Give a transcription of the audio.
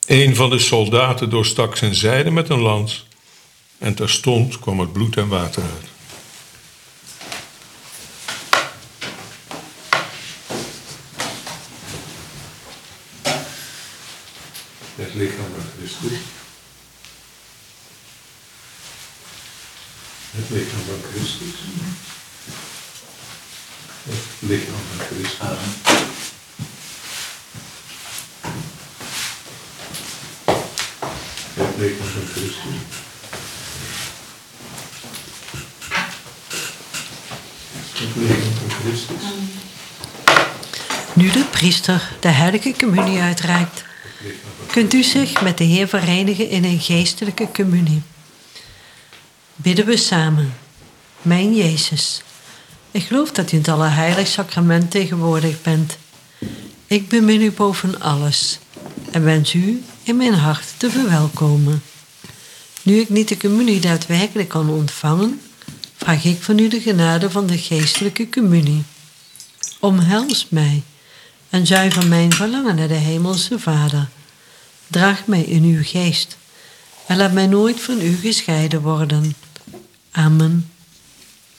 Een van de soldaten doorstak zijn zijde met een lans en terstond kwam het bloed en water uit. Het lichaam van Christus. Het lichaam van Christus. Het lichaam van Christus. Het lichaam van Christus. Het lichaam van Christus. Nu de priester de heilige communie uitreikt, kunt u zich met de Heer verenigen in een geestelijke communie. Bidden we samen. Mijn Jezus, ik geloof dat u in het Allerheilig Sacrament tegenwoordig bent. Ik bemin u boven alles en wens u in mijn hart te verwelkomen. Nu ik niet de communie daadwerkelijk kan ontvangen, vraag ik van u de genade van de geestelijke communie. Omhels mij en zuiver mijn verlangen naar de Hemelse Vader. Draag mij in uw geest en laat mij nooit van u gescheiden worden. Amen.